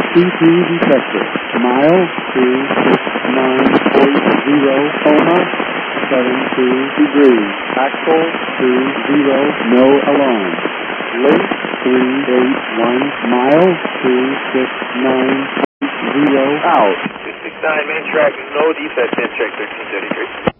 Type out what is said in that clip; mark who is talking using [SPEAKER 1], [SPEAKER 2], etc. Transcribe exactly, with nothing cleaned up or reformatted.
[SPEAKER 1] C P detected. Mile two six nine point zero, coma, seven two degrees. Axle two zero, no alarm. Link three eight one, mile two six nine point zero, out.
[SPEAKER 2] two six nine, main track, no defect, main track thirteen thirty-three.